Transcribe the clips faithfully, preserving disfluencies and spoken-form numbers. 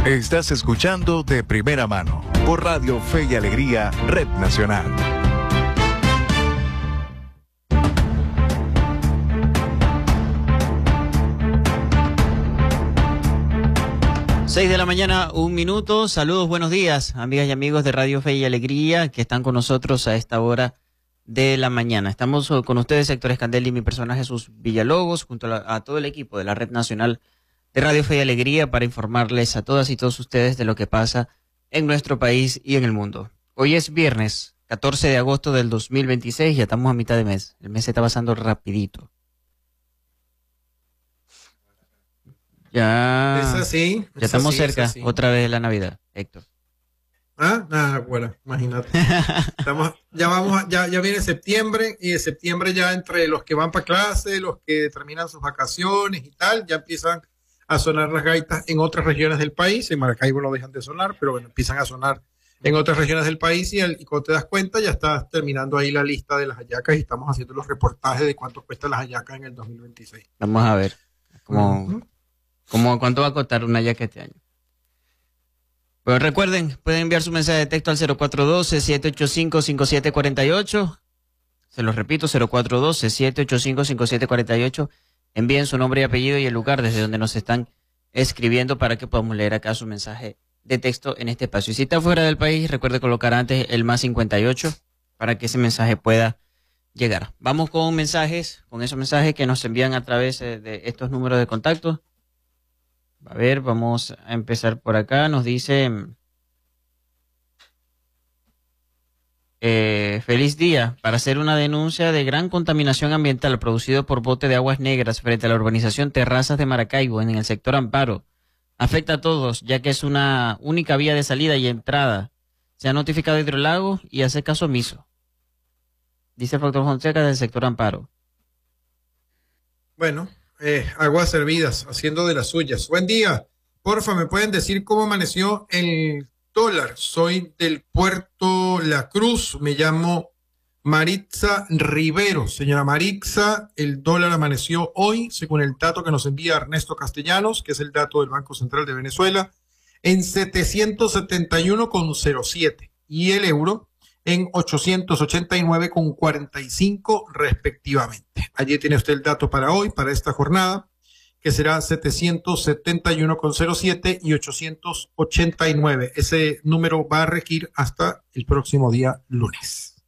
Estás escuchando De Primera Mano por Radio Fe y Alegría, Red Nacional. Seis de la mañana, un minuto. Saludos, buenos días, amigas y amigos de Radio Fe y Alegría que están con nosotros a esta hora de la mañana. Estamos con ustedes, Héctor Escandel y mi persona Jesús Villalobos, junto a, la, a todo el equipo de la Red Nacional de Radio Fe y Alegría para informarles a todas y todos ustedes de lo que pasa en nuestro país y en el mundo. Hoy es viernes, catorce de agosto del dos mil veintiséis, ya estamos a mitad de mes. El mes se está pasando rapidito. Ya, es así, ya es estamos así, cerca es así. otra vez de la Navidad, Héctor. Ah, ah, bueno, imagínate. Estamos, ya vamos, a, ya, ya viene septiembre y de septiembre ya entre los que van para clase, los que terminan sus vacaciones y tal, ya empiezan a sonar las gaitas en otras regiones del país. En Maracaibo no dejan de sonar, pero bueno, empiezan a sonar en otras regiones del país y, el, y cuando te das cuenta ya estás terminando ahí la lista de las hallacas y estamos haciendo los reportajes de cuánto cuestan las hallacas en el dos mil veintiséis. Vamos a ver cómo, Uh-huh. cómo, cuánto va a costar una hallaca este año. Pero recuerden, pueden enviar su mensaje de texto al cero cuatro uno dos, siete ocho cinco, cinco siete cuatro ocho. Se los repito, cero cuatro uno dos, siete ocho cinco, cinco siete cuatro ocho. Envíen su nombre y apellido y el lugar desde donde nos están escribiendo para que podamos leer acá su mensaje de texto en este espacio. Y si está fuera del país, recuerde colocar antes el más cincuenta y ocho para que ese mensaje pueda llegar. Vamos con mensajes, con esos mensajes que nos envían a través de estos números de contacto. A ver, vamos a empezar por acá. Nos dice, eh, feliz día, para hacer una denuncia de gran contaminación ambiental producido por bote de aguas negras frente a la urbanización Terrazas de Maracaibo en el sector Amparo. Afecta a todos, ya que es una única vía de salida y entrada. Se ha notificado a Hidrolago y hace caso omiso. Dice el factor Fonseca del sector Amparo. Bueno. Eh, aguas servidas, haciendo de las suyas. Buen día. Porfa, ¿me pueden decir cómo amaneció el dólar? Soy del puerto La Cruz. Me llamo Maritza Rivero. Señora Maritza, el dólar amaneció hoy, según el dato que nos envía Ernesto Castellanos, que es el dato del Banco Central de Venezuela, en setecientos setenta y uno con cero siete. Y el euro en ochocientos ochenta y nueve con cuarenta y cinco respectivamente. Allí tiene usted el dato para hoy, para esta jornada, que será setecientos setenta y uno con cero siete y ochocientos ochenta y nueve. Ese número va a regir hasta el próximo día lunes.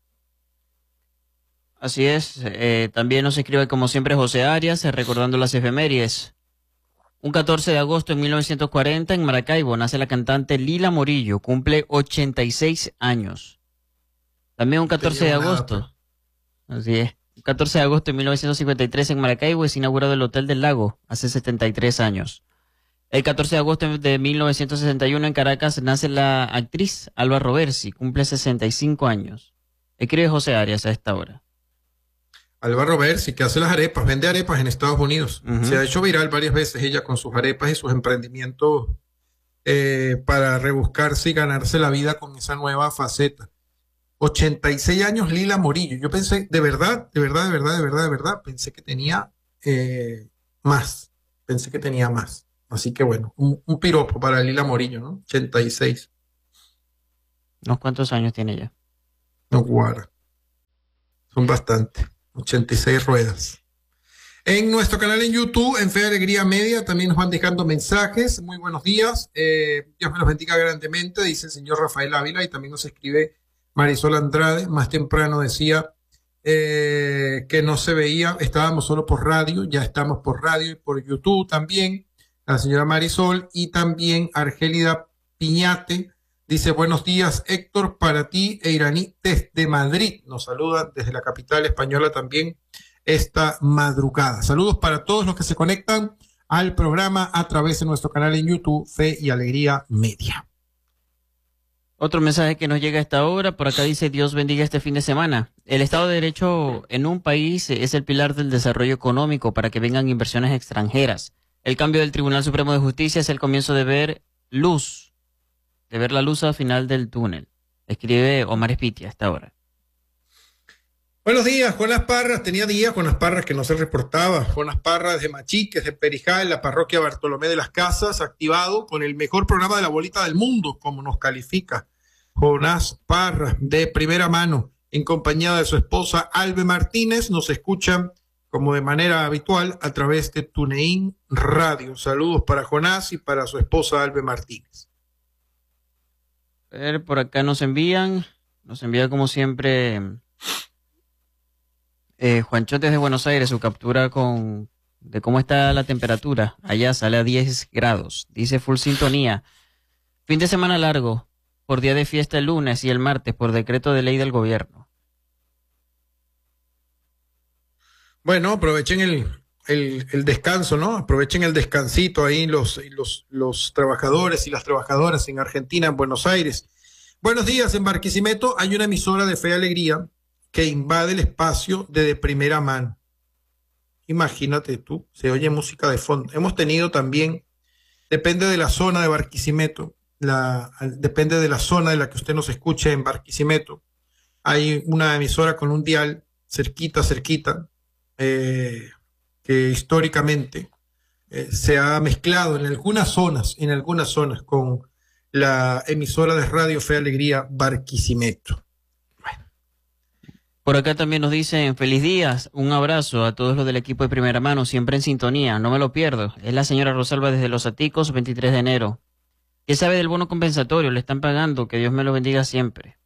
Así es. Eh, también nos escribe como siempre José Arias, recordando las efemérides. Un catorce de agosto de mil novecientos cuarenta en Maracaibo nace la cantante Lila Morillo, cumple ochenta y seis años. También un catorce de agosto, así es, un catorce de agosto de mil novecientos cincuenta y tres en Maracaibo es inaugurado el Hotel del Lago, hace setenta y tres años. El catorce de agosto de mil novecientos sesenta y uno en Caracas nace la actriz Alba Roversi, cumple sesenta y cinco años. Escribe José Arias a esta hora. Alba Roversi, que hace las arepas, vende arepas en Estados Unidos. Uh-huh. Se ha hecho viral varias veces ella con sus arepas y sus emprendimientos eh, para rebuscarse y ganarse la vida con esa nueva faceta. ochenta y seis años Lila Morillo. Yo pensé, de verdad, de verdad, de verdad, de verdad, de verdad, pensé que tenía eh, más. Pensé que tenía más. Así que bueno, un, un piropo para Lila Morillo, ¿no? ochenta y seis. ¿Unos cuántos años tiene ella? No guarda. Son bastante. ochenta y seis ruedas. En nuestro canal en YouTube, en Fe y Alegría Media, también nos van dejando mensajes. Muy buenos días. Eh, Dios me los bendiga grandemente, dice el señor Rafael Ávila, y también nos escribe Marisol Andrade. Más temprano decía eh, que no se veía, estábamos solo por radio, ya estamos por radio y por YouTube también. La señora Marisol y también Argélida Piñate dice buenos días Héctor, para ti e Iraní desde Madrid. Nos saluda desde la capital española también esta madrugada. Saludos para todos los que se conectan al programa a través de nuestro canal en YouTube, Fe y Alegría Media. Otro mensaje que nos llega a esta hora, por acá dice Dios bendiga este fin de semana. El Estado de Derecho en un país es el pilar del desarrollo económico para que vengan inversiones extranjeras. El cambio del Tribunal Supremo de Justicia es el comienzo de ver luz, de ver la luz al final del túnel. Escribe Omar Espitia a esta hora. Buenos días, Jonas Parras. Tenía días Jonas Parras que no se reportaba. Jonas Parras de Machiques, de Perijá, en la parroquia Bartolomé de las Casas, activado con el mejor programa de la bolita del mundo, como nos califica Jonas Parras, de primera mano, en compañía de su esposa Albe Martínez. Nos escuchan como de manera habitual a través de TuneIn Radio. Saludos para Jonás y para su esposa Albe Martínez. A ver, por acá nos envían, nos envía como siempre eh, Juanchotes de Buenos Aires, su captura con de cómo está la temperatura. Allá sale a diez grados. Dice full sintonía. Fin de semana largo, por día de fiesta el lunes y el martes por decreto de ley del gobierno. Bueno, aprovechen el, el, el descanso, ¿no? Aprovechen el descansito ahí los, los, los trabajadores y las trabajadoras en Argentina, en Buenos Aires. Buenos días, en Barquisimeto hay una emisora de Fe y Alegría que invade el espacio de, de primera mano. Imagínate tú, se oye música de fondo. Hemos tenido también, depende de la zona de Barquisimeto, la, depende de la zona de la que usted nos escuche en Barquisimeto, hay una emisora con un dial cerquita, cerquita, Eh, que históricamente eh, se ha mezclado en algunas zonas, en algunas zonas con la emisora de Radio Fe y Alegría Barquisimeto. Bueno. Por acá también nos dicen feliz días, un abrazo a todos los del equipo de primera mano, siempre en sintonía, no me lo pierdo. Es la señora Rosalba desde Los Aticos, veintitrés de enero. ¿Qué sabe del bono compensatorio? Le están pagando, que Dios me lo bendiga siempre.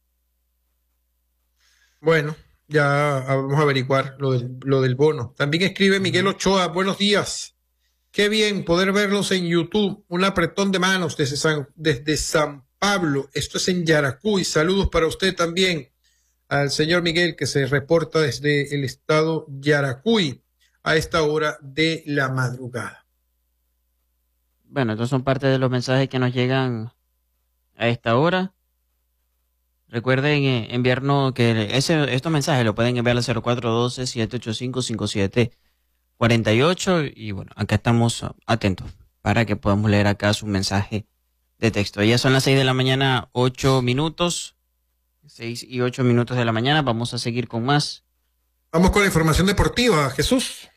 Bueno, ya vamos a averiguar lo del, lo del bono. También escribe Miguel Ochoa, buenos días. Qué bien poder verlos en YouTube. Un apretón de manos desde San, desde San Pablo. Esto es en Yaracuy. Saludos para usted también, al señor Miguel, que se reporta desde el estado Yaracuy a esta hora de la madrugada. Bueno, estos son parte de los mensajes que nos llegan a esta hora. Recuerden eh, enviarnos que ese, estos mensajes lo pueden enviar al cero cuatro uno dos, siete ocho cinco, cinco siete cuatro ocho y bueno, acá estamos atentos para que podamos leer acá su mensaje de texto. Ya son las seis de la mañana, ocho minutos, seis y ocho minutos de la mañana. Vamos a seguir con más. Vamos con la información deportiva, Jesús.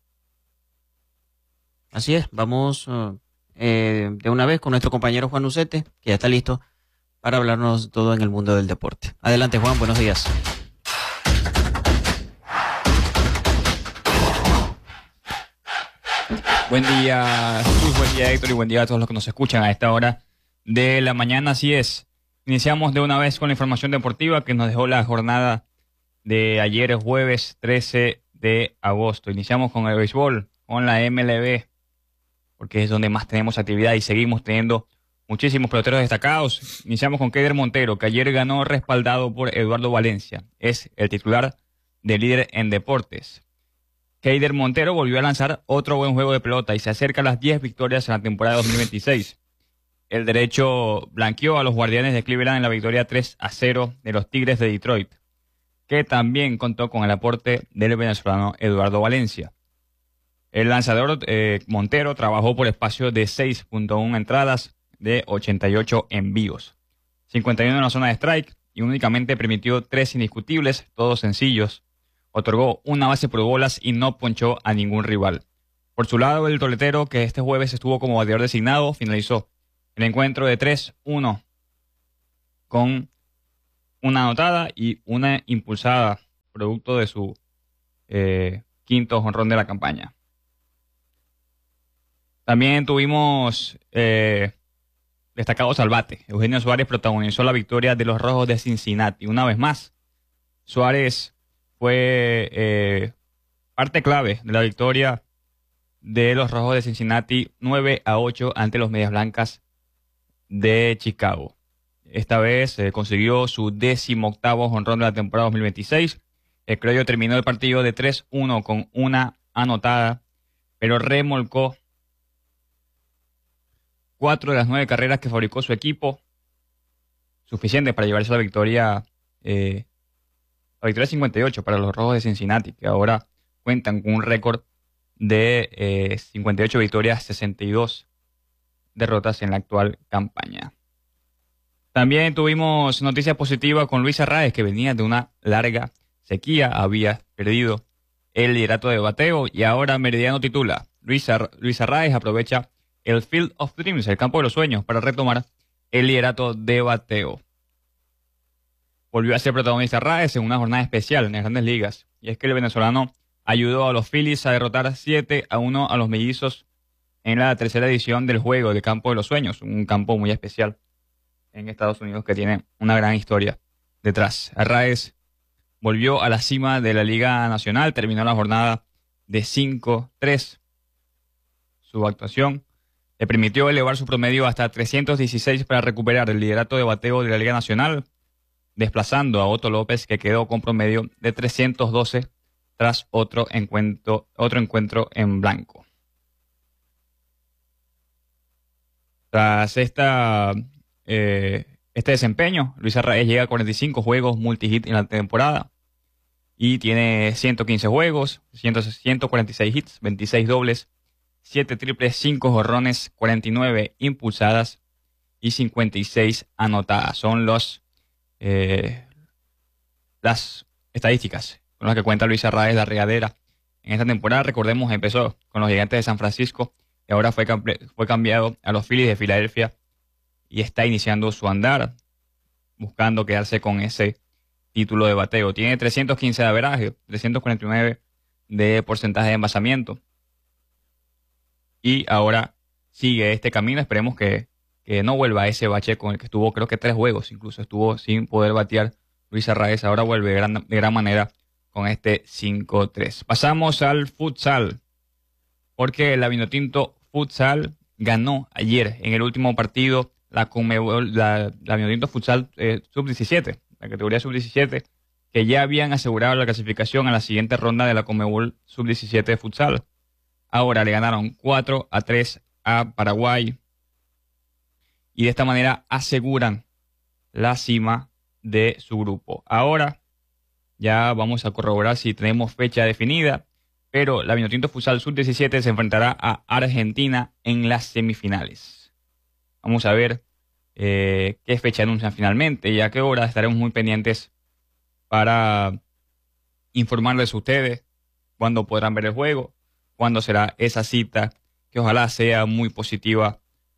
Así es, vamos uh, eh, de una vez con nuestro compañero Juan Ucete, que ya está listo para hablarnos todo en el mundo del deporte. Adelante, Juan, buenos días. Buen día, Jesús, buen día, Héctor, y buen día a todos los que nos escuchan a esta hora de la mañana. Así es, iniciamos de una vez con la información deportiva que nos dejó la jornada de ayer, jueves trece de agosto. Iniciamos con el béisbol, con la M L B, porque es donde más tenemos actividad y seguimos teniendo muchísimos peloteros destacados. Iniciamos con Keider Montero, que ayer ganó respaldado por Eduardo Valencia. Es el titular de líder en deportes. Keider Montero volvió a lanzar otro buen juego de pelota y se acerca a las diez victorias en la temporada dos mil veintiséis. El derecho blanqueó a los Guardianes de Cleveland en la victoria tres a cero de los Tigres de Detroit, que también contó con el aporte del venezolano Eduardo Valencia. El lanzador eh, Montero trabajó por espacio de seis punto uno entradas, de ochenta y ocho envíos, cincuenta y uno en la zona de strike y únicamente permitió tres indiscutibles, todos sencillos. Otorgó una base por bolas y no ponchó a ningún rival. Por su lado, el toletero, que este jueves estuvo como bateador designado, finalizó el encuentro de tres uno con una anotada y una impulsada, producto de su eh, quinto jonrón de la campaña. También tuvimos eh, destacados al bate. Eugenio Suárez protagonizó la victoria de los Rojos de Cincinnati. Una vez más, Suárez fue eh, parte clave de la victoria de los Rojos de Cincinnati nueve a ocho ante los Medias Blancas de Chicago. Esta vez eh, consiguió su décimo octavo jonrón de la temporada dos mil veintiséis. El criollo terminó el partido de tres uno con una anotada, pero remolcó cuatro de las nueve carreras que fabricó su equipo, suficiente para llevarse la victoria, eh, la victoria cincuenta y ocho para los Rojos de Cincinnati, que ahora cuentan con un récord de eh, cincuenta y ocho victorias, sesenta y dos derrotas en la actual campaña. También tuvimos noticia positiva con Luis Arraez, que venía de una larga sequía, había perdido el liderato de bateo y ahora Meridiano titula. Luis, Ar Luis Arraez aprovecha el Field of Dreams, el campo de los sueños, para retomar el liderato de bateo. Volvió a ser protagonista Arraez en una jornada especial en las Grandes Ligas, y es que el venezolano ayudó a los Phillies a derrotar siete a uno a los Mellizos en la tercera edición del juego del Campo de los Sueños, un campo muy especial en Estados Unidos que tiene una gran historia detrás. Arraez volvió a la cima de la Liga Nacional, terminó la jornada de cinco tres. Su actuación le permitió elevar su promedio hasta trescientos dieciséis para recuperar el liderato de bateo de la Liga Nacional, desplazando a Otto López, que quedó con promedio de trescientos doce tras otro encuentro, otro encuentro en blanco. Tras esta, eh, este desempeño, Luis Arraez llega a cuarenta y cinco juegos multi-hit en la temporada y tiene ciento quince juegos, ciento cuarenta y seis hits, veintiséis dobles, siete triples, cinco jonrones, cuarenta y nueve impulsadas y cincuenta y seis anotadas. Son los, eh, las estadísticas con las que cuenta Luis Arraez la regadera en esta temporada. Recordemos, empezó con los Gigantes de San Francisco y ahora fue, fue cambiado a los Phillies de Filadelfia y está iniciando su andar, buscando quedarse con ese título de bateo. Tiene trescientos quince de averaje, trescientos cuarenta y nueve de porcentaje de envasamiento. Y ahora sigue este camino. Esperemos que, que no vuelva a ese bache con el que estuvo, creo que tres juegos, incluso estuvo sin poder batear Luis Arraez. Ahora vuelve de gran, de gran manera con este cinco tres. Pasamos al futsal, porque la Vinotinto Futsal ganó ayer en el último partido la Conmebol, la, la Vinotinto Futsal eh, sub diecisiete, la categoría sub diecisiete, que ya habían asegurado la clasificación a la siguiente ronda de la Conmebol sub diecisiete de futsal. Ahora le ganaron cuatro a tres a Paraguay y de esta manera aseguran la cima de su grupo. Ahora ya vamos a corroborar si tenemos fecha definida, pero la Vinotinto Futsal sub diecisiete se enfrentará a Argentina en las semifinales. Vamos a ver eh, qué fecha anuncian finalmente y a qué hora. Estaremos muy pendientes para informarles a ustedes cuándo podrán ver el juego, cuándo será esa cita, que ojalá sea muy positiva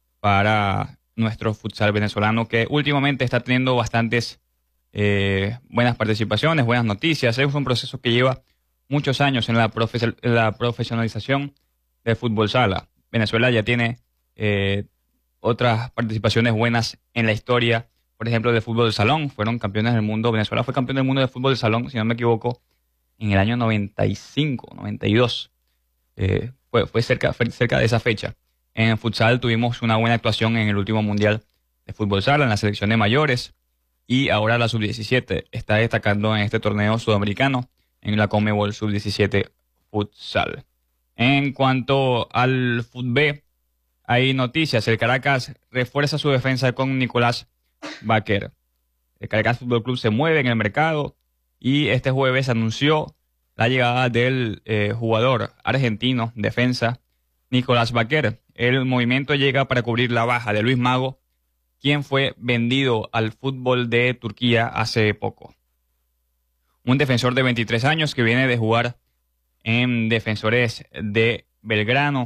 para nuestro futsal venezolano, que últimamente está teniendo bastantes eh, buenas participaciones, buenas noticias. Es un proceso que lleva muchos años en la, profe en la profesionalización del fútbol sala. Venezuela ya tiene eh, otras participaciones buenas en la historia, por ejemplo, del fútbol de salón. Fueron campeones del mundo. Venezuela fue campeón del mundo de fútbol de salón, si no me equivoco, en el año noventa y cinco, noventa y dos. Eh, fue fue cerca, fue cerca de esa fecha. En el futsal tuvimos una buena actuación en el último mundial de fútbol sala, en la selección de mayores, y ahora la sub diecisiete está destacando en este torneo sudamericano, en la Conmebol sub diecisiete futsal. En cuanto al fútbol, hay noticias. El Caracas refuerza su defensa con Nicolás Baquer. El Caracas Fútbol Club se mueve en el mercado y este jueves anunció la llegada del eh, jugador argentino, defensa, Nicolás Baquer. El movimiento llega para cubrir la baja de Luis Mago, quien fue vendido al fútbol de Turquía hace poco. Un defensor de veintitrés años que viene de jugar en Defensores de Belgrano.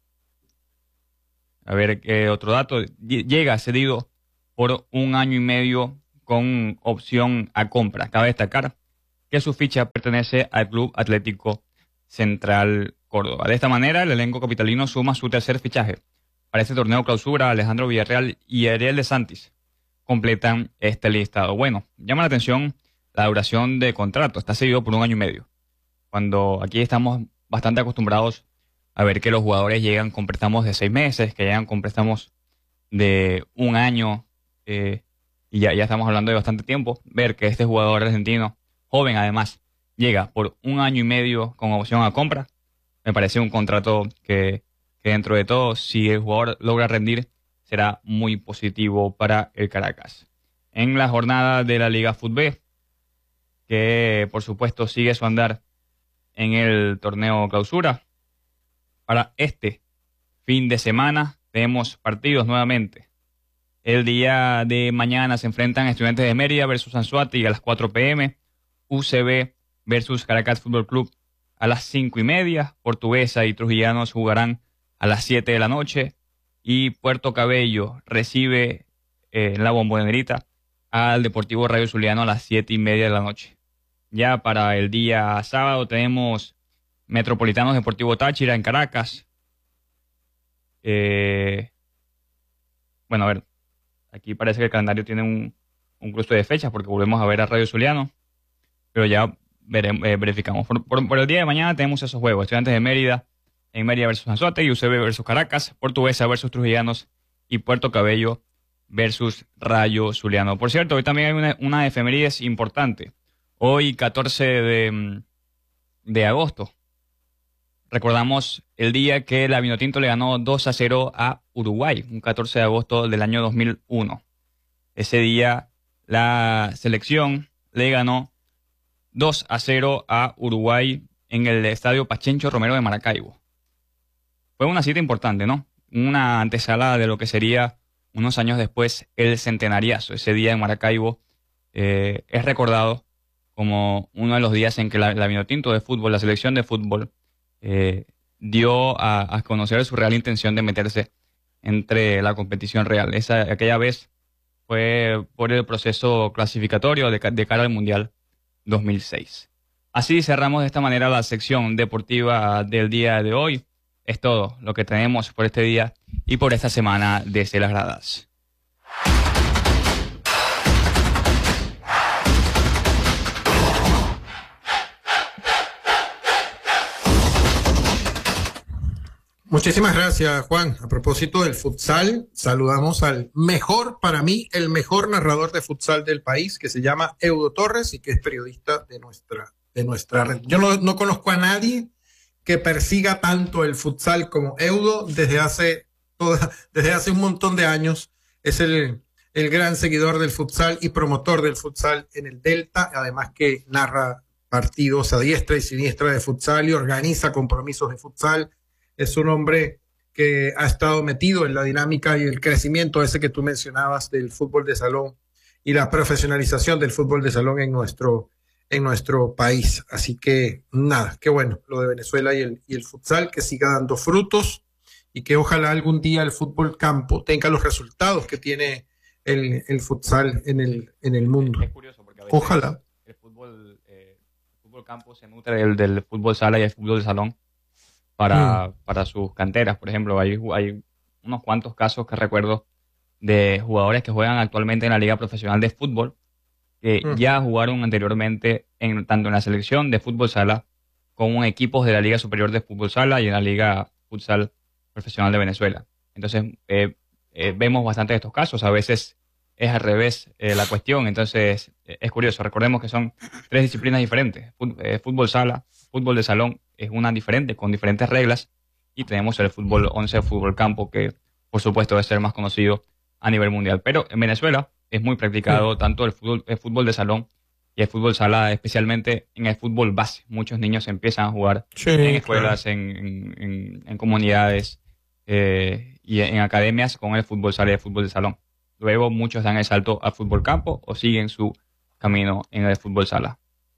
A ver qué otro dato. Llega cedido por un año y medio con opción a compra. Cabe destacar que su ficha pertenece al Club Atlético Central Córdoba. De esta manera, el elenco capitalino suma su tercer fichaje. Para este torneo clausura, Alejandro Villarreal y Ariel de Santis completan este listado. Bueno, llama la atención la duración de contrato. Está cedido por un año y medio. Cuando aquí estamos bastante acostumbrados a ver que los jugadores llegan con préstamos de seis meses, que llegan con préstamos de un año, eh, y ya, ya estamos hablando de bastante tiempo. Ver que este jugador argentino, joven además, llega por un año y medio con opción a compra, me parece un contrato que, que dentro de todo, si el jugador logra rendir, será muy positivo para el Caracas. En la jornada de la Liga Fútbol, que por supuesto sigue su andar en el torneo clausura, para este fin de semana tenemos partidos nuevamente. El día de mañana se enfrentan Estudiantes de Mérida versus Anzoátegui a las cuatro p m U C B versus Caracas Fútbol Club a las cinco y media. Portuguesa y Trujillanos jugarán a las siete de la noche. Y Puerto Cabello recibe eh, en la Bombonerita al Deportivo Rayo Zuliano a las siete y media de la noche. Ya para el día sábado tenemos Metropolitanos Deportivo Táchira en Caracas. Eh, bueno, a ver, aquí parece que el calendario tiene un, un cruce de fechas porque volvemos a ver a Rayo Zuliano, pero ya veremos, eh, verificamos. Por, por, por el día de mañana tenemos esos juegos: Estudiantes de Mérida en Mérida versus Anzoátegui, U C B versus Caracas, Portuguesa versus Trujillanos y Puerto Cabello versus Rayo Zuliano. Por cierto, hoy también hay una, una efemérides importante. Hoy, catorce de, de agosto, recordamos el día que la Vinotinto le ganó dos a cero a Uruguay, un catorce de agosto del año dos mil uno. Ese día la selección le ganó dos a cero a Uruguay en el estadio Pachencho Romero de Maracaibo. Fue una cita importante, ¿no? Una antesala de lo que sería unos años después el centenariazo. Ese día en Maracaibo eh, es recordado como uno de los días en que la, la Vinotinto de fútbol, la selección de fútbol, eh, dio a, a conocer su real intención de meterse entre la competición real. Esa, aquella vez fue por el proceso clasificatorio de, de cara al Mundial dos mil seis. Así cerramos de esta manera la sección deportiva del día de hoy. Es todo lo que tenemos por este día y por esta semana desde las gradas. Muchísimas gracias, Juan. A propósito del futsal, saludamos al mejor, para mí, el mejor narrador de futsal del país, que se llama Eudo Torres y que es periodista de nuestra, de nuestra red. Yo no, no conozco a nadie que persiga tanto el futsal como Eudo desde hace, toda, desde hace un montón de años. Es el, el gran seguidor del futsal y promotor del futsal en el Delta, además que narra partidos a diestra y siniestra de futsal y organiza compromisos de futsal. Es un hombre que ha estado metido en la dinámica y el crecimiento ese que tú mencionabas del fútbol de salón y la profesionalización del fútbol de salón en nuestro en nuestro país. Así que nada, qué bueno lo de Venezuela y el, y el futsal, que siga dando frutos y que ojalá algún día el fútbol campo tenga los resultados que tiene el, el futsal en el, en el mundo. Es curioso porque a veces ojalá. El fútbol, eh, el fútbol campo se nutre del, del fútbol sala y el fútbol de salón para, mm. para sus canteras. Por ejemplo, hay, hay unos cuantos casos que recuerdo de jugadores que juegan actualmente en la Liga Profesional de Fútbol, que uh-huh. ya jugaron anteriormente en, tanto en la selección de fútbol sala como en equipos de la Liga Superior de Fútbol Sala y en la Liga Futsal Profesional de Venezuela. Entonces, eh, eh, vemos bastante de estos casos. A veces es al revés eh, la cuestión. Entonces, eh, es curioso. Recordemos que son tres disciplinas diferentes. Fut, eh, fútbol sala, fútbol de salón es una diferente, con diferentes reglas. Y tenemos el fútbol once, fútbol campo, que por supuesto debe ser más conocido a nivel mundial. Pero en Venezuela es muy practicado sí. tanto el fútbol, el fútbol de salón y el fútbol sala, especialmente en el fútbol base. Muchos niños empiezan a jugar sí, en escuelas, claro. en, en, en, en comunidades eh, y en academias con el fútbol sala y el fútbol de salón. Luego muchos dan el salto al fútbol campo o siguen su camino en el fútbol sala.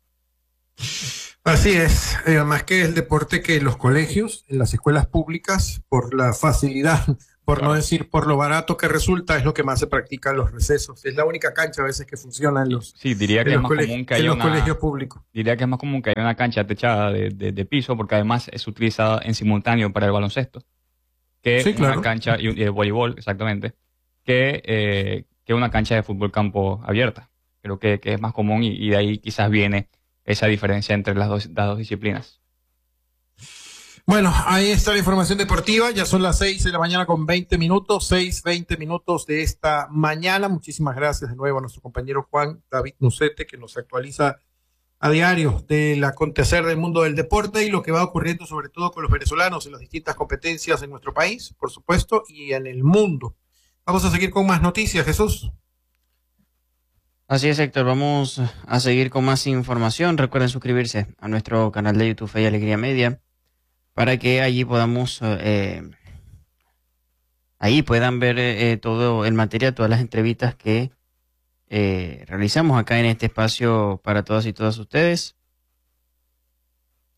Así es, además que el deporte que en los colegios, en las escuelas públicas, por la facilidad, por claro. no decir por lo barato que resulta, es lo que más se practica en los recesos. Es la única cancha a veces que funciona en los, sí, diría que en es los, más coleg- común que en haya los una, colegios públicos. Diría que es más común que haya una cancha techada de, de, de piso, porque además es utilizada en simultáneo para el baloncesto, que sí, claro. una cancha y, y el voleibol, exactamente, que, eh, que una cancha de fútbol campo abierta. Creo que, que es más común y, y de ahí quizás viene esa diferencia entre las dos, las dos disciplinas. Bueno, ahí está la información deportiva. Ya son las seis de la mañana con veinte minutos, seis, veinte minutos de esta mañana. Muchísimas gracias de nuevo a nuestro compañero Juan David Nucete, que nos actualiza a diario del acontecer del mundo del deporte y lo que va ocurriendo sobre todo con los venezolanos en las distintas competencias en nuestro país, por supuesto, y en el mundo. Vamos a seguir con más noticias, Jesús. Así es, Héctor. Vamos a seguir con más información. Recuerden suscribirse a nuestro canal de YouTube Fe y Alegría Media, para que allí podamos, eh, ahí puedan ver eh, todo el material, todas las entrevistas que eh, realizamos acá en este espacio para todas y todas ustedes.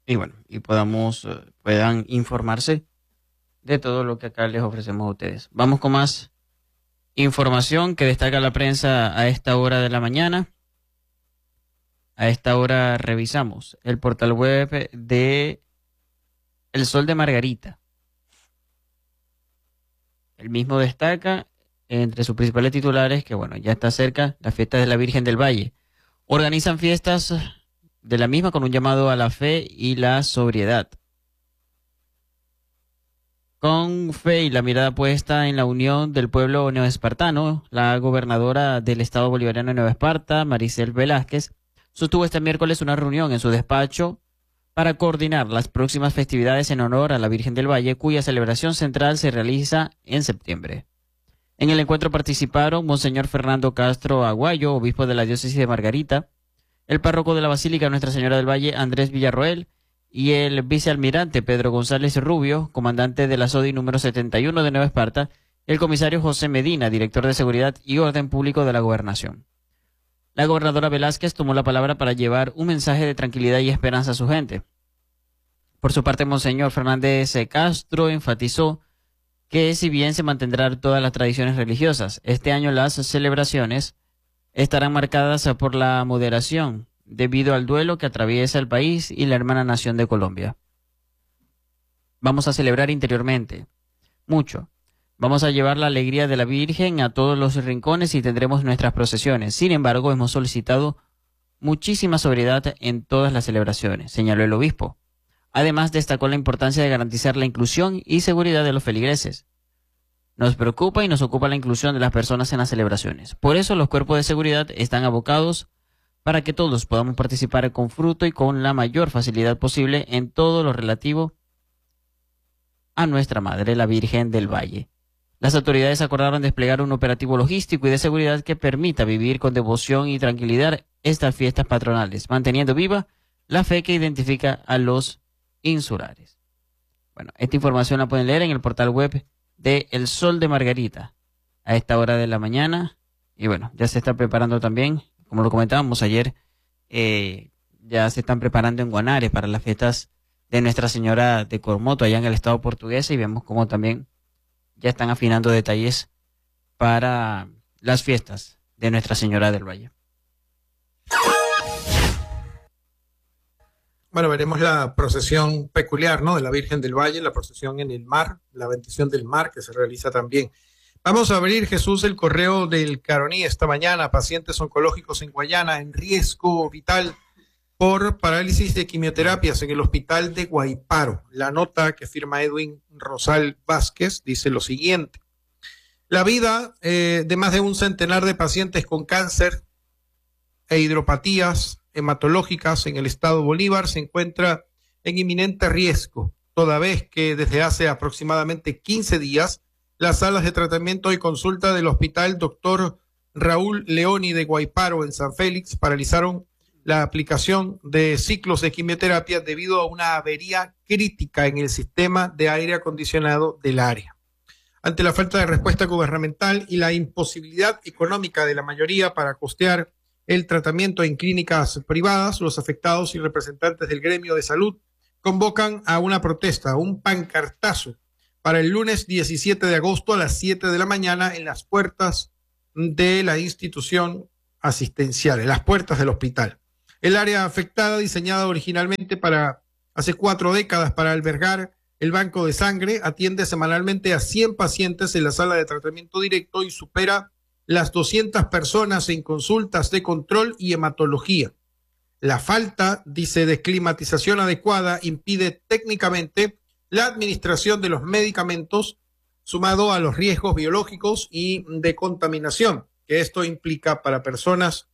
y bueno, y podamos, eh, puedan informarse de todo lo que acá les ofrecemos a ustedes. Vamos con más información que destaca la prensa a esta hora de la mañana. A esta hora revisamos el portal web de El Sol de Margarita. El mismo destaca entre sus principales titulares que, bueno, ya está cerca la fiesta de la Virgen del Valle. Organizan fiestas de la misma con un llamado a la fe y la sobriedad. Con fe y la mirada puesta en la unión del pueblo neoespartano, la gobernadora del estado bolivariano de Nueva Esparta, Maricel Velázquez, sostuvo este miércoles una reunión en su despacho para coordinar las próximas festividades en honor a la Virgen del Valle, cuya celebración central se realiza en septiembre. En el encuentro participaron Monseñor Fernando Castro Aguayo, obispo de la diócesis de Margarita, el párroco de la Basílica Nuestra Señora del Valle, Andrés Villarroel, y el vicealmirante Pedro González Rubio, comandante de la S O D I número setenta y uno de Nueva Esparta, y el comisario José Medina, director de Seguridad y Orden Público de la Gobernación. La gobernadora Velázquez tomó la palabra para llevar un mensaje de tranquilidad y esperanza a su gente. Por su parte, Monseñor Fernández Castro enfatizó que si bien se mantendrán todas las tradiciones religiosas, este año las celebraciones estarán marcadas por la moderación, debido al duelo que atraviesa el país y la hermana nación de Colombia. Vamos a celebrar interiormente, mucho. Vamos a llevar la alegría de la Virgen a todos los rincones y tendremos nuestras procesiones. Sin embargo, hemos solicitado muchísima sobriedad en todas las celebraciones, señaló el obispo. Además, destacó la importancia de garantizar la inclusión y seguridad de los feligreses. Nos preocupa y nos ocupa la inclusión de las personas en las celebraciones. Por eso los cuerpos de seguridad están abocados para que todos podamos participar con fruto y con la mayor facilidad posible en todo lo relativo a nuestra Madre, la Virgen del Valle. Las autoridades acordaron desplegar un operativo logístico y de seguridad que permita vivir con devoción y tranquilidad estas fiestas patronales, manteniendo viva la fe que identifica a los insulares. Bueno, esta información la pueden leer en el portal web de El Sol de Margarita a esta hora de la mañana. Y bueno, ya se está preparando también, como lo comentábamos ayer, eh, ya se están preparando en Guanare para las fiestas de Nuestra Señora de Cormoto allá en el estado portugués, y vemos cómo también ya están afinando detalles para las fiestas de Nuestra Señora del Valle. Bueno, veremos la procesión peculiar, ¿no?, de la Virgen del Valle, la procesión en el mar, la bendición del mar que se realiza también. Vamos a abrir, Jesús, el correo del Caroní esta mañana. Pacientes oncológicos en Guayana en riesgo vital por parálisis de quimioterapias en el hospital de Guaiparo. La nota que firma Edwin Rosal Vázquez dice lo siguiente. La vida eh, de más de un centenar de pacientes con cáncer e hidropatías hematológicas en el estado Bolívar se encuentra en inminente riesgo, toda vez que desde hace aproximadamente quince días las salas de tratamiento y consulta del hospital doctor Raúl Leoni de Guaiparo en San Félix paralizaron la aplicación de ciclos de quimioterapia debido a una avería crítica en el sistema de aire acondicionado del área. Ante la falta de respuesta gubernamental y la imposibilidad económica de la mayoría para costear el tratamiento en clínicas privadas, los afectados y representantes del gremio de salud convocan a una protesta, un pancartazo, para el lunes diecisiete de agosto a las siete de la mañana en las puertas de la institución asistencial, en las puertas del hospital. El área afectada, diseñada originalmente para hace cuatro décadas para albergar el banco de sangre, atiende semanalmente a cien pacientes en la sala de tratamiento directo y supera las doscientas personas en consultas de control y hematología. La falta, dice, de climatización adecuada impide técnicamente la administración de los medicamentos, sumado a los riesgos biológicos y de contaminación que esto implica para personas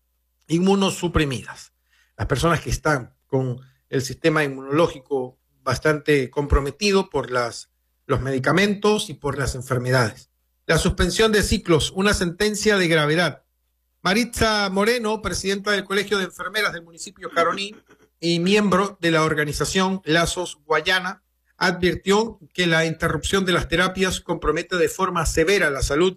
inmunosuprimidas. Las personas que están con el sistema inmunológico bastante comprometido por las, los medicamentos y por las enfermedades. La suspensión de ciclos, una sentencia de gravedad. Maritza Moreno, presidenta del Colegio de Enfermeras del municipio Caroní y miembro de la organización Lazos Guayana, advirtió que la interrupción de las terapias compromete de forma severa la salud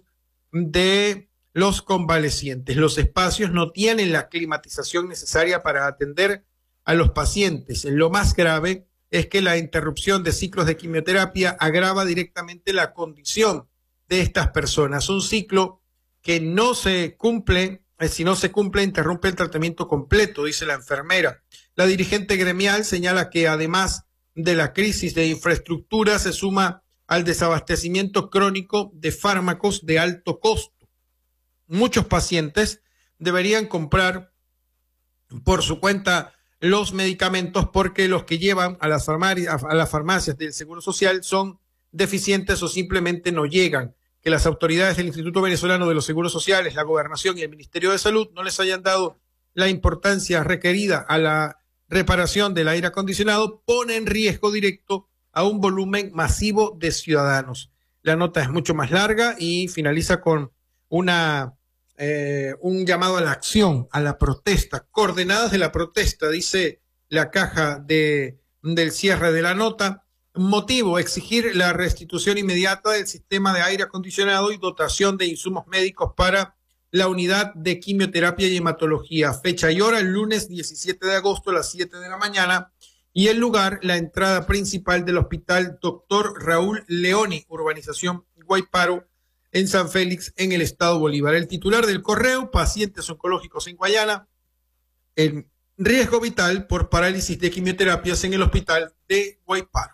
de los convalecientes. Los espacios no tienen la climatización necesaria para atender a los pacientes. Lo más grave es que la interrupción de ciclos de quimioterapia agrava directamente la condición de estas personas. Un ciclo que no se cumple, eh, si no se cumple, interrumpe el tratamiento completo, dice la enfermera. La dirigente gremial señala que además de la crisis de infraestructura se suma al desabastecimiento crónico de fármacos de alto costo. Muchos pacientes deberían comprar por su cuenta los medicamentos porque los que llevan a las, a las farmacias del Seguro Social son deficientes o simplemente no llegan. Que las autoridades del Instituto Venezolano de los Seguros Sociales, la Gobernación y el Ministerio de Salud no les hayan dado la importancia requerida a la reparación del aire acondicionado pone en riesgo directo a un volumen masivo de ciudadanos. La nota es mucho más larga y finaliza con una eh, un llamado a la acción, a la protesta, coordenadas de la protesta, dice la caja de, del cierre de la nota. Motivo, exigir la restitución inmediata del sistema de aire acondicionado y dotación de insumos médicos para la unidad de quimioterapia y hematología. Fecha y hora, el lunes diecisiete de agosto a las siete de la mañana. Y el lugar, la entrada principal del hospital Doctor Raúl Leoni, urbanización Guayparo, en San Félix, en el estado Bolívar. El titular del correo, pacientes oncológicos en Guayana, en riesgo vital por parálisis de quimioterapias en el hospital de Guayparo.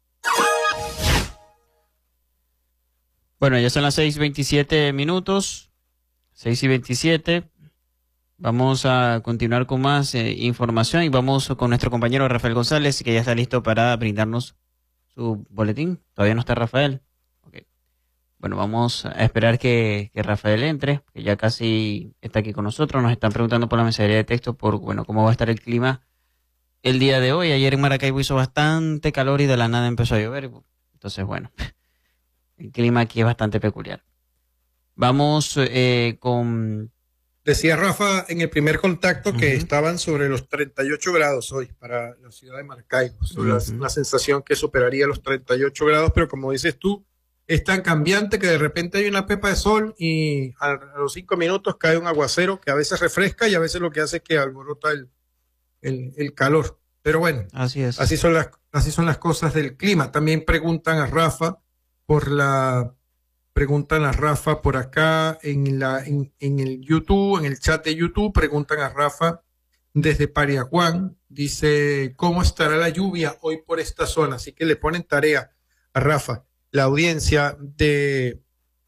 Bueno, ya son las seis veintisiete minutos, seis y veintisiete. Vamos a continuar con más eh, información y vamos con nuestro compañero Rafael González, que ya está listo para brindarnos su boletín. Todavía no está Rafael. Okay. Bueno, vamos a esperar que, que Rafael entre, que ya casi está aquí con nosotros. Nos están preguntando por la mensajería de texto por, bueno, cómo va a estar el clima el día de hoy. Ayer en Maracaibo hizo bastante calor y de la nada empezó a llover. Entonces, bueno, el clima aquí es bastante peculiar. Vamos eh, con... Decía Rafa en el primer contacto que uh-huh. estaban sobre los treinta y ocho grados hoy para la ciudad de Maracaibo. Uh-huh. la, una sensación que superaría los treinta y ocho grados, pero como dices tú, es tan cambiante que de repente hay una pepa de sol y a, a los cinco minutos cae un aguacero que a veces refresca y a veces lo que hace es que alborota el, el, el calor. Pero bueno, así es. Así son las, así son las cosas del clima. También preguntan a Rafa por la... Preguntan a Rafa por acá en, la, en, en el YouTube, en el chat de YouTube, preguntan a Rafa desde Pariaguán, dice, ¿cómo estará la lluvia hoy por esta zona? Así que le ponen tarea a Rafa. La audiencia de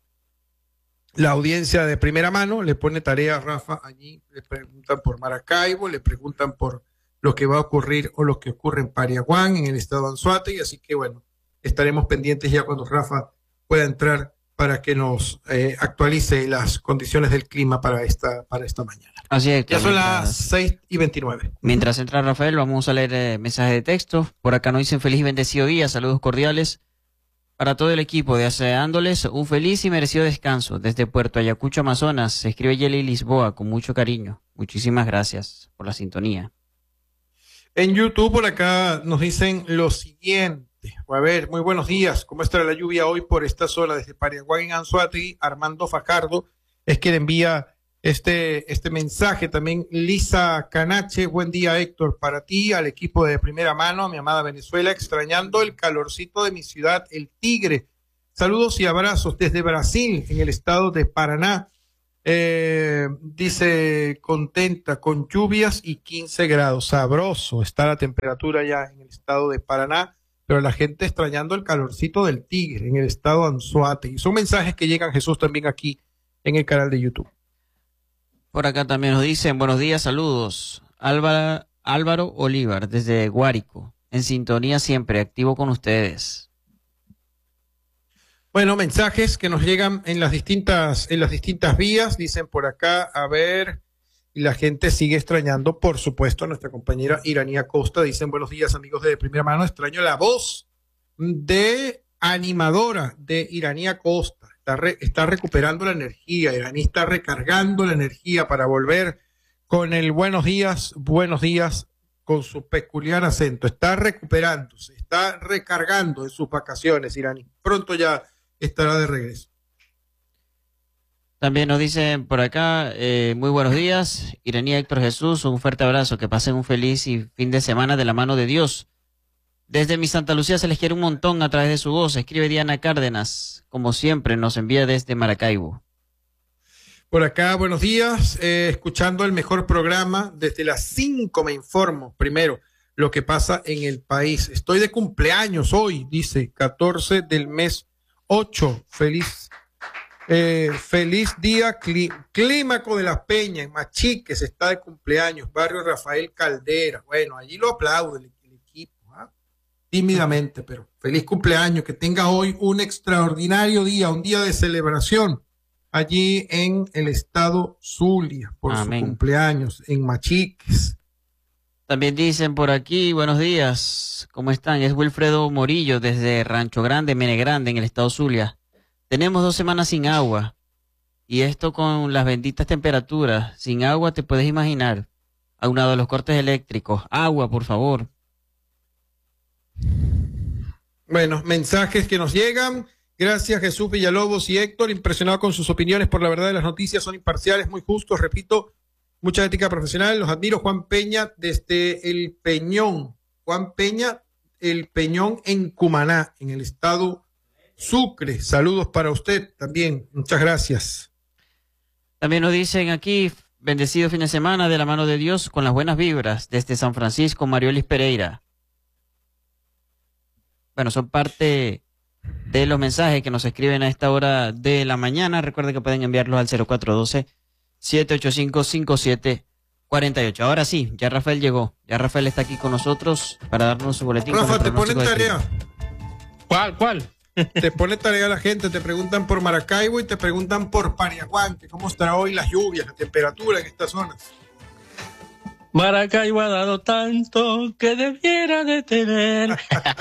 la audiencia de primera mano le pone tarea a Rafa allí, le preguntan por Maracaibo, le preguntan por lo que va a ocurrir o lo que ocurre en Pariaguán, en el estado de Anzoátegui, así que bueno, estaremos pendientes ya cuando Rafa pueda entrar para que nos eh, actualice las condiciones del clima para esta para esta mañana. Así es. Ya son mientras, las seis y veintinueve. Mientras entra Rafael, vamos a leer eh, mensajes de texto. Por acá nos dicen feliz y bendecido día, saludos cordiales para todo el equipo, deseándoles un feliz y merecido descanso. Desde Puerto Ayacucho, Amazonas, se escribe Yeli Lisboa con mucho cariño. Muchísimas gracias por la sintonía. En YouTube por acá nos dicen lo siguiente. A ver, muy buenos días. ¿Cómo estará la lluvia hoy por esta zona desde Pariaguán en Anzoátegui? Armando Fajardo es quien envía este, este mensaje. También Lisa Canache, buen día Héctor, para ti, al equipo de primera mano, a mi amada Venezuela, extrañando el calorcito de mi ciudad, El Tigre. Saludos y abrazos desde Brasil, en el estado de Paraná. Eh, dice, contenta con lluvias y quince grados. Sabroso está la temperatura ya en el estado de Paraná. Pero la gente extrañando el calorcito del Tigre en el estado de Anzoátegui. Son mensajes que llegan, Jesús, también aquí en el canal de YouTube. Por acá también nos dicen, buenos días, saludos. Álvaro, Álvaro Olivar, desde Guárico, en sintonía siempre, activo con ustedes. Bueno, mensajes que nos llegan en las distintas, en las distintas vías, dicen por acá, a ver... Y la gente sigue extrañando, por supuesto, a nuestra compañera Iranía Costa. Dicen, buenos días, amigos de Primera Mano. Extraño la voz de animadora de Iranía Costa. Está, re, está recuperando la energía. Iraní está recargando la energía para volver con el buenos días, buenos días, con su peculiar acento. Está recuperándose, está recargando en sus vacaciones, Iraní. Pronto ya estará de regreso. También nos dicen por acá, eh, muy buenos días, Iranía Héctor Jesús, un fuerte abrazo, que pasen un feliz y fin de semana de la mano de Dios. Desde mi Santa Lucía se les quiere un montón a través de su voz, escribe Diana Cárdenas, como siempre nos envía desde Maracaibo. Por acá, buenos días, eh, escuchando el mejor programa, desde las cinco me informo, primero, lo que pasa en el país. Estoy de cumpleaños hoy, dice, catorce del mes ocho, feliz Eh, feliz día, clí, Clímaco de las Peñas, en Machiques, está de cumpleaños, barrio Rafael Caldera. Bueno, allí lo aplaude el, el equipo, ¿ah? Tímidamente, pero feliz cumpleaños, que tenga hoy un extraordinario día, un día de celebración, allí en el estado Zulia, por Amén. Su cumpleaños, en Machiques. También dicen por aquí, buenos días, ¿cómo están? Es Wilfredo Morillo, desde Rancho Grande, Mene Grande, en el estado Zulia. Tenemos dos semanas sin agua, y esto con las benditas temperaturas. Sin agua te puedes imaginar, aunado a los cortes eléctricos. Agua, por favor. Bueno, mensajes que nos llegan. Gracias, Jesús Villalobos y Héctor, impresionado con sus opiniones por la verdad de las noticias, son imparciales, muy justos, repito, mucha ética profesional, los admiro. Juan Peña, desde El Peñón. Juan Peña, El Peñón en Cumaná, en el estado Sucre, saludos para usted también, muchas gracias. También nos dicen aquí, bendecido fin de semana de la mano de Dios con las buenas vibras desde San Francisco, Mariolis Pereira. Bueno, son parte de los mensajes que nos escriben a esta hora de la mañana. Recuerden que pueden enviarlos al cero cuatro uno dos, siete ocho cinco, cinco siete cuatro ocho. Ahora sí, ya Rafael llegó, ya Rafael está aquí con nosotros para darnos su boletín. Rafa, te ponen tarea. ¿Cuál, cuál? Te pone tarea la gente, te preguntan por Maracaibo y te preguntan por Pariaguán, que cómo estará hoy las lluvias, la temperatura en estas zonas. Maracaibo ha dado tanto que debiera de tener.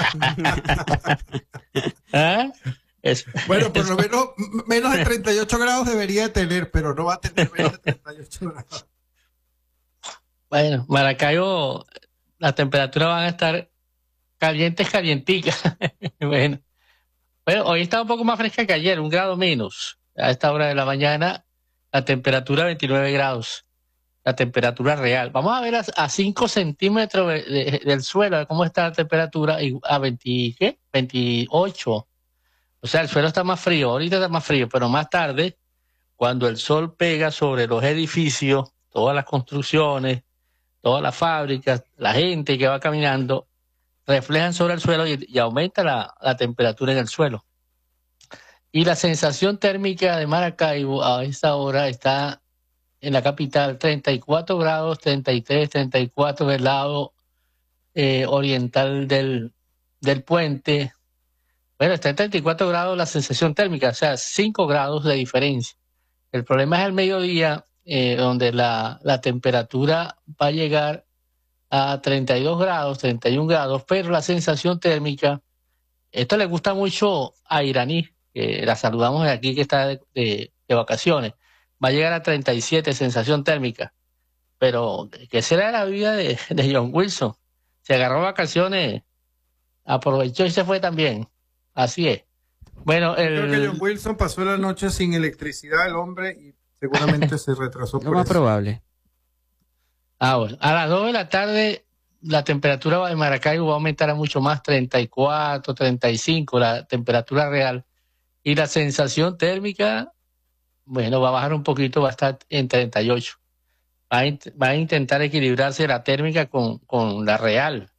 ¿Ah? Es, bueno, por lo menos menos de treinta y ocho grados debería de tener, pero no va a tener menos de treinta y ocho grados. Bueno, Maracaibo, las temperaturas van a estar calientes, calienticas. Bueno. Bueno, hoy está un poco más fresca que ayer, un grado menos. A esta hora de la mañana, la temperatura veintinueve grados, la temperatura real. Vamos a ver a, a cinco centímetros de, de, del suelo, a ver cómo está la temperatura, y a veinte, ¿qué? veintiocho. O sea, el suelo está más frío, ahorita está más frío, pero más tarde, cuando el sol pega sobre los edificios, todas las construcciones, todas las fábricas, la gente que va caminando, reflejan sobre el suelo y, y aumenta la, la temperatura en el suelo. Y la sensación térmica de Maracaibo a esta hora está en la capital treinta y cuatro grados, treinta y tres, treinta y cuatro del lado eh, oriental del, del puente. Bueno, está en treinta y cuatro grados la sensación térmica, o sea, cinco grados de diferencia. El problema es el mediodía, eh, donde la, la temperatura va a llegar a treinta y dos grados, treinta y un grados, pero la sensación térmica, esto le gusta mucho a Iraní, que la saludamos de aquí, que está de, de, de vacaciones, va a llegar a treinta y siete, sensación térmica. Pero, ¿qué será la vida de, de John Wilson? Se agarró vacaciones, aprovechó y se fue también. Así es. Bueno, el... Creo que John Wilson pasó la noche sin electricidad, el hombre, y seguramente se retrasó por Lo más eso. probable. Ah, bueno. A las dos de la tarde la temperatura de Maracaibo va a aumentar a mucho más, treinta y cuatro, treinta y cinco, la temperatura real. Y la sensación térmica, bueno, va a bajar un poquito, va a estar en treinta y ocho. Va a, va a intentar equilibrarse la térmica con, con la real.